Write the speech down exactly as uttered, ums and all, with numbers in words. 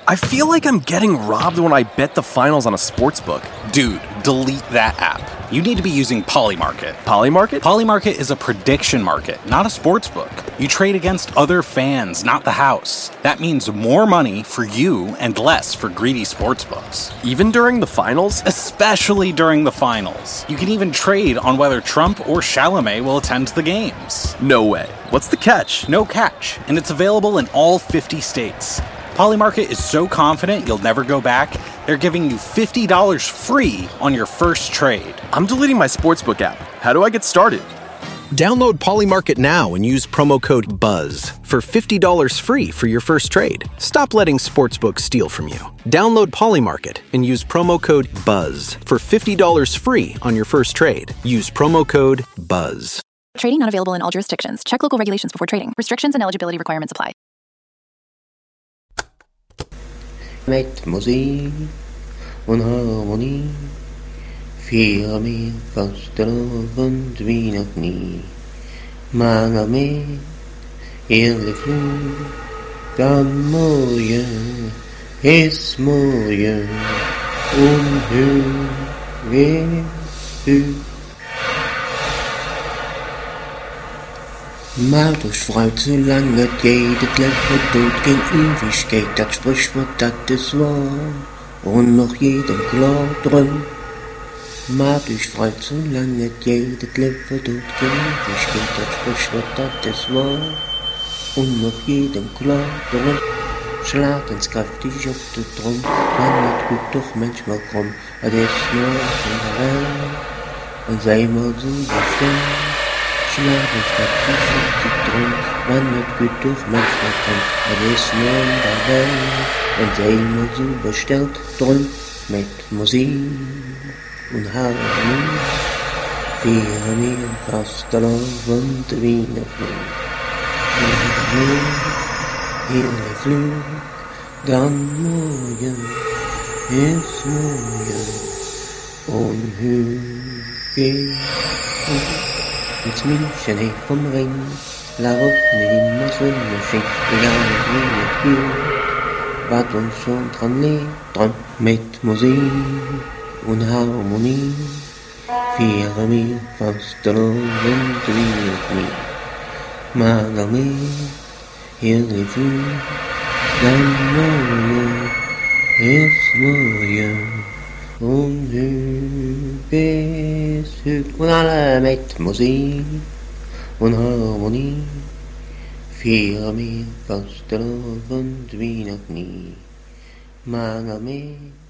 I feel like I'm getting robbed when I bet the finals on a sportsbook. Dude, delete that app. You need to be using Polymarket. Polymarket? Polymarket is a prediction market, not a sportsbook. You trade against other fans, not the house. That means more money for you and less for greedy sportsbooks. Even during the finals? Especially during the finals. You can even trade on whether Trump or Chalamet will attend the games. No way. What's the catch? No catch, and it's available in all fifty states. Polymarket is so confident you'll never go back, they're giving you fifty dollars free on your first trade. I'm deleting my sportsbook app. How do I get started? Download Polymarket now and use promo code BUZZ for fifty dollars free for your first trade. Stop letting sportsbooks steal from you. Download Polymarket and use promo code BUZZ for fifty dollars free on your first trade. Use promo code BUZZ. Trading not available in all jurisdictions. Check local regulations before trading. Restrictions and eligibility requirements apply. Met musik und Harmonie, vier mir fastelowend wie noch nie. Mange med hele fly, dann moje, es moje, und hur, wer, hur. Maar durch Frau zu lange geht, das Leben tut kein Ewigkeit, das Sprichwort, das ist wahr, und noch jedem klar drin. Maar durch Frau zu lange geht, das Leben tut kein Ewigkeit, das Sprichwort, das ist wahr, und noch jedem klar drin. Schlag ins kräftig auf den Drum, man wird gut doch manchmal krumm, das ist nur in der Welt, und sei mal so bestimmt. Schlag ins kräftig auf den Drum, man wird gut doch manchmal krumm, das ist nur in der Welt, und sei mal so bestellt drum, mit Musik und Harmonie, wäre mir fast erlaubt wie noch nie. Hele Flug, dann morgen ist morgen und Hügel. Ins München hey vom Ring, la Route immer Sonne schien, egal wie es geht, wat uns schon dran liegt, dran mit Musik und Harmonie, wäre mir fast erlaubt wie noch nie. Margaret, hele Flug, dann morgen ist morgen und Hügel ist Hügel. Und alle mit Musik und Harmonie, für mich fast erlaubt wie noch nie. Margaret.